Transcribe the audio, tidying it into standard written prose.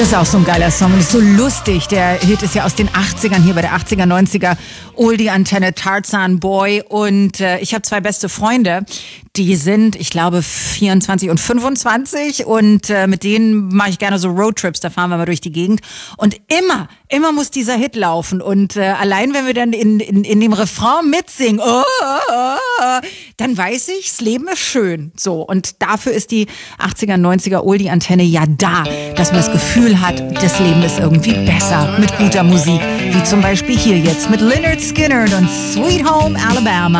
Das ist auch so ein geiler Song und ist so lustig. Der Hit ist ja aus den 80ern, hier bei der 80er, 90er Oldie-Antenne, Tarzan Boy. Und ich habe zwei beste Freunde, die sind, ich glaube, 24 und 25 und mit denen mache ich gerne so Roadtrips, da fahren wir mal durch die Gegend und immer muss dieser Hit laufen und allein wenn wir dann in dem Refrain mitsingen, dann weiß ich, das Leben ist schön. So, und dafür ist die 80er, 90er Oldie-Antenne ja da, dass man das Gefühl hat, das Leben ist irgendwie besser mit guter Musik, wie zum Beispiel hier jetzt mit Lynyrd Skynyrd und Sweet Home Alabama.